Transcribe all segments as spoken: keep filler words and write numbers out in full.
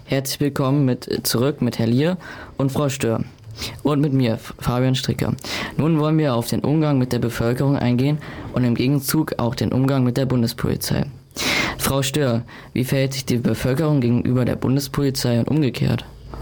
Herzlich willkommen mit, zurück mit Herr Lier und Frau Stör. Und mit mir, Fabian Stricker. Nun wollen wir auf den Umgang mit der Bevölkerung eingehen und im Gegenzug auch den Umgang mit der Bundespolizei. Frau Stör, wie verhält sich die Bevölkerung gegenüber der Bundespolizei und umgekehrt?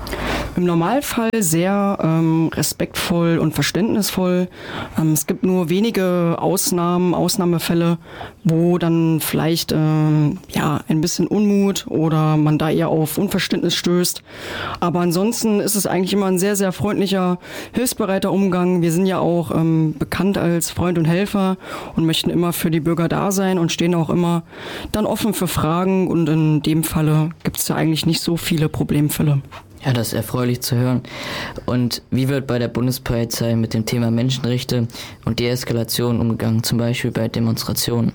Im Normalfall sehr ähm, respektvoll und verständnisvoll. Ähm, es gibt nur wenige Ausnahmen, Ausnahmefälle, wo dann vielleicht ähm, ja ein bisschen Unmut oder man da eher auf Unverständnis stößt. Aber ansonsten ist es eigentlich immer ein sehr, sehr freundlicher, hilfsbereiter Umgang. Wir sind ja auch ähm, bekannt als Freund und Helfer und möchten immer für die Bürger da sein und stehen auch immer dann offen für Fragen. Und in dem Falle gibt es ja eigentlich nicht so viele Problemfälle. Ja, das ist erfreulich zu hören. Und wie wird bei der Bundespolizei mit dem Thema Menschenrechte und Deeskalation umgegangen, zum Beispiel bei Demonstrationen?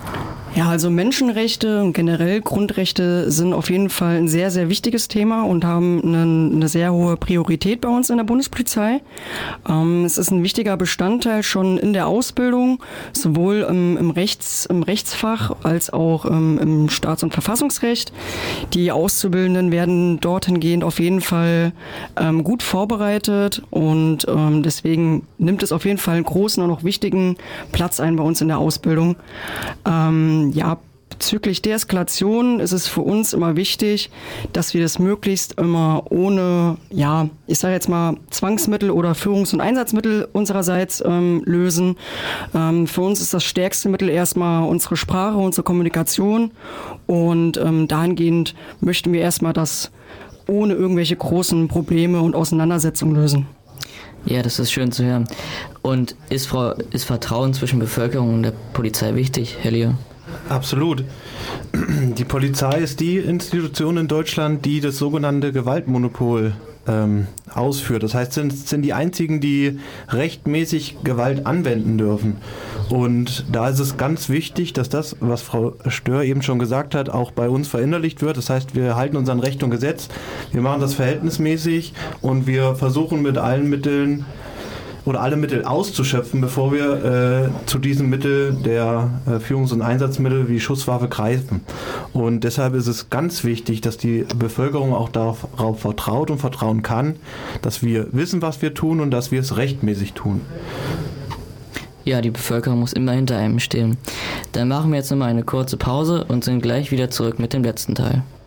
Ja, also Menschenrechte und generell Grundrechte sind auf jeden Fall ein sehr, sehr wichtiges Thema und haben eine, eine sehr hohe Priorität bei uns in der Bundespolizei. Ähm, es ist ein wichtiger Bestandteil schon in der Ausbildung, sowohl im, im, Rechts, im Rechtsfach als auch ähm, im Staats- und Verfassungsrecht. Die Auszubildenden werden dorthin gehend auf jeden Fall ähm, gut vorbereitet und ähm, deswegen nimmt es auf jeden Fall einen großen und auch wichtigen Platz ein bei uns in der Ausbildung. Ähm, Ja, bezüglich Deeskalation ist es für uns immer wichtig, dass wir das möglichst immer ohne, ja, ich sage jetzt mal Zwangsmittel oder Führungs- und Einsatzmittel unsererseits ähm, lösen. Ähm, für uns ist das stärkste Mittel erstmal unsere Sprache, unsere Kommunikation und ähm, dahingehend möchten wir erstmal das ohne irgendwelche großen Probleme und Auseinandersetzungen lösen. Ja, das ist schön zu hören. Und ist, Frau, ist Vertrauen zwischen Bevölkerung und der Polizei wichtig, Herr Lier? Absolut. Die Polizei ist die Institution in Deutschland, die das sogenannte Gewaltmonopol ähm, ausführt. Das heißt, sind, sind die einzigen, die rechtmäßig Gewalt anwenden dürfen. Und da ist es ganz wichtig, dass das, was Frau Stör eben schon gesagt hat, auch bei uns verinnerlicht wird. Das heißt, wir halten uns an Recht und Gesetz, wir machen das verhältnismäßig und wir versuchen mit allen Mitteln oder alle Mittel auszuschöpfen, bevor wir äh, zu diesem Mittel der äh, Führungs- und Einsatzmittel wie Schusswaffe greifen. Und deshalb ist es ganz wichtig, dass die Bevölkerung auch darauf, darauf vertraut und vertrauen kann, dass wir wissen, was wir tun und dass wir es rechtmäßig tun. Ja, die Bevölkerung muss immer hinter einem stehen. Dann machen wir jetzt nochmal eine kurze Pause und sind gleich wieder zurück mit dem letzten Teil.